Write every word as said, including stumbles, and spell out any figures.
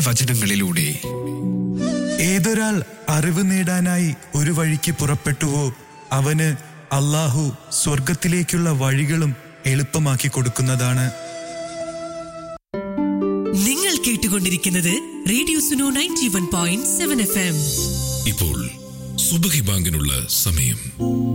വചനങ്ങളിലൂടെ. ഏതൊരാൾ അറിവ് നേടാനായി ഒരു വഴിക്ക് പുറപ്പെട്ടുവോ അവന് അല്ലാഹു സ്വർഗത്തിലേക്കുള്ള വഴികളും എളുപ്പമാക്കി കൊടുക്കുന്നതാണ്. നിങ്ങൾ കേട്ടുകൊണ്ടിരിക്കുന്നത് radio Suno ninety one point seven F M. ഇപ്പോൾ സുബ്ഹി ബാങ്കിനുള്ള സമയം.